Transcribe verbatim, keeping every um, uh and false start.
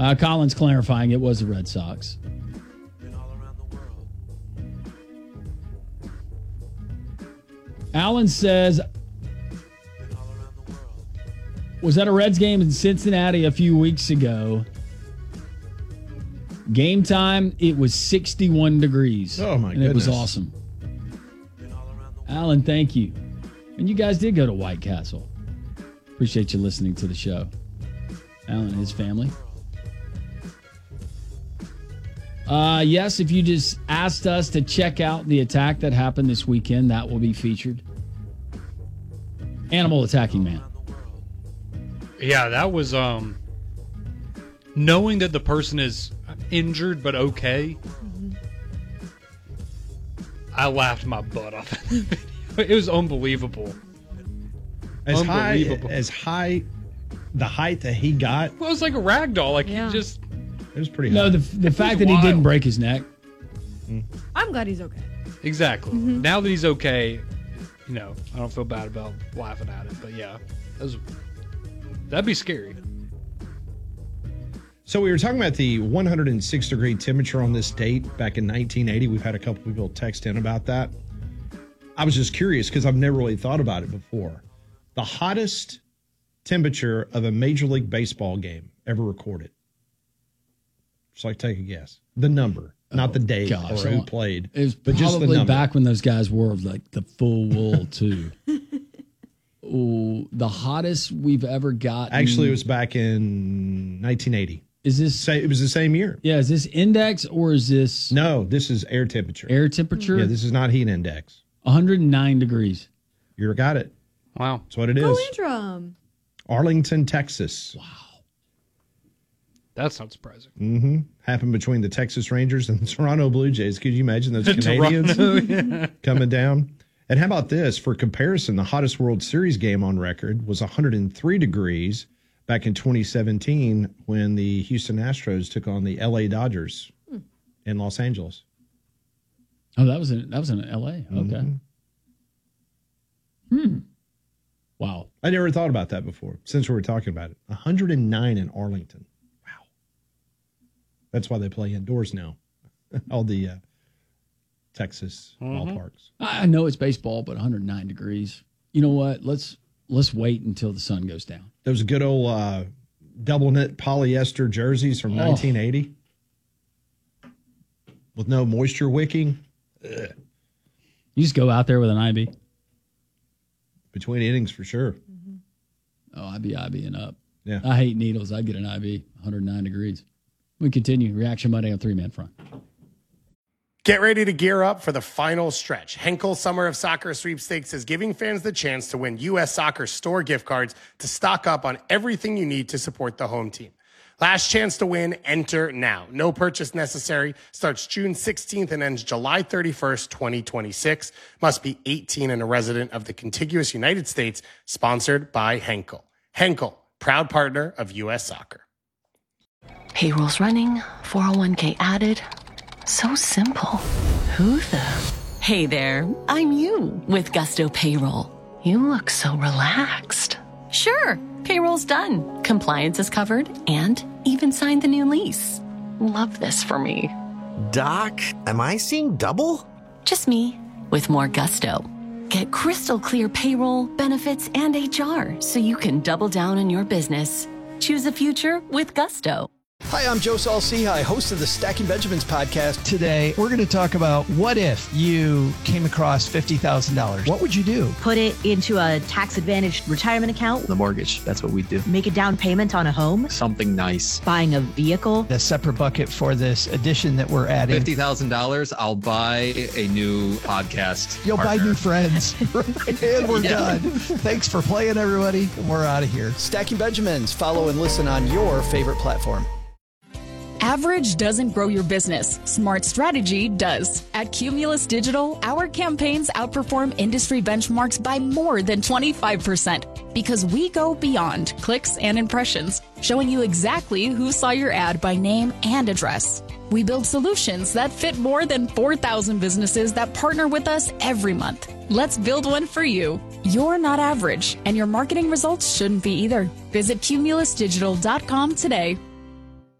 Uh, Colin's clarifying it was the Red Sox. Alan says, was at a Reds game in Cincinnati a few weeks ago. Game time, it was sixty-one degrees. Oh, my and goodness. It was awesome. Alan, thank you. And you guys did go to White Castle. Appreciate you listening to the show. Alan and his family. Uh, yes, if you just asked us to check out the attack that happened this weekend, that will be featured. Animal attacking man. Yeah, that was um knowing that the person is injured but okay. Mm-hmm. I laughed my butt off. It was unbelievable. As unbelievable. high as high the height that he got. Well, it was like a rag doll. Like Yeah. he just It was pretty No, high. the the fact that wild. he didn't break his neck. I'm glad he's okay. exactly. Mm-hmm. Now that he's okay, you know, I don't feel bad about laughing at it. But yeah, that was, that'd be scary. So we were talking about the one hundred six degree temperature on this date back in nineteen eighty. We've had a couple people text in about that. I was just curious because I've never really thought about it before. The hottest temperature of a Major League Baseball game ever recorded. Just like take a guess. The number, not the date gosh, or I who want- played, It was but just the probably number. back when those guys wore like the full wool too. Ooh, the hottest we've ever gotten. Actually, it was back in nineteen eighty. Is this? Sa- It was the same year. Yeah, is this index or is this No, this is air temperature. air temperature? Yeah, this is not heat index. one hundred nine degrees. You got it. Wow. That's what it Go is. Antrim. Arlington, Texas. Wow. That's not surprising. Mm-hmm. Happened between the Texas Rangers and the Toronto Blue Jays. Could you imagine those Canadians Toronto, yeah. coming down? And how about this? For comparison, the hottest World Series game on record was one hundred three degrees back in twenty seventeen when the Houston Astros took on the L A Dodgers Hmm. in Los Angeles. Oh, that was in that was in L A. Okay. Hmm. Wow. I never thought about that before since we were talking about it. one hundred nine in Arlington. Wow. That's why they play indoors now. All the uh, Texas ballparks. I I know it's baseball, but one hundred nine degrees. You know what? Let's let's wait until the sun goes down. Those good old uh, double knit polyester jerseys from Oh. nineteen eighty with no moisture wicking. Ugh. You just go out there with an I B. Between innings for sure. Oh, I'd be IBing up. Yeah. I hate needles. I'd get an I B, one hundred nine degrees. We continue. Reaction Monday on Three Man Front. Get ready to gear up for the final stretch. Henkel Summer of Soccer Sweepstakes is giving fans the chance to win U S Soccer store gift cards to stock up on everything you need to support the home team. Last chance to win, enter now. No purchase necessary. Starts June sixteenth and ends July thirty-first, twenty twenty-six. Must be eighteen and a resident of the contiguous United States. Sponsored by Henkel. Henkel, proud partner of U S Soccer. Payroll's running, four oh one k added. So simple. Who the? Hey there, I'm you with Gusto Payroll. You look so relaxed. Sure, payroll's done. Compliance is covered and even signed the new lease. Love this for me. Doc, am I seeing double? Just me with more gusto. Get crystal clear payroll, benefits, and H R so you can double down on your business. Choose a future with Gusto. Hi, I'm Joe Saul-Sehy, host of the Stacking Benjamins podcast. Today, we're going to talk about what if you came across fifty thousand dollars? What would you do? Put it into a tax-advantaged retirement account. The mortgage, that's what we do. Make a down payment on a home. Something nice. Buying a vehicle. A separate bucket for this addition that we're adding. fifty thousand dollars, I'll buy a new podcast You'll partner. buy new friends. And we're Yeah. done. Thanks for playing, everybody. We're out of here. Stacking Benjamins. Follow and listen on your favorite platform. Average doesn't grow your business. Smart strategy does. At Cumulus Digital, our campaigns outperform industry benchmarks by more than twenty-five percent because we go beyond clicks and impressions, showing you exactly who saw your ad by name and address. We build solutions that fit more than four thousand businesses that partner with us every month. Let's build one for you. You're not average, and your marketing results shouldn't be either. Visit cumulus digital dot com today.